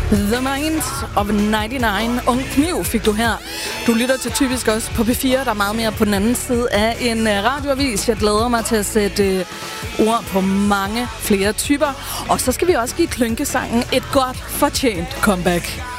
The Mind of 99. Ung Kniv fik du her. Du lytter til Typisk også på P4, der er meget mere på den anden side af en radioavis. Jeg glæder mig til at sætte ord på mange flere typer. Og så skal vi også give klynkesangen et godt fortjent comeback.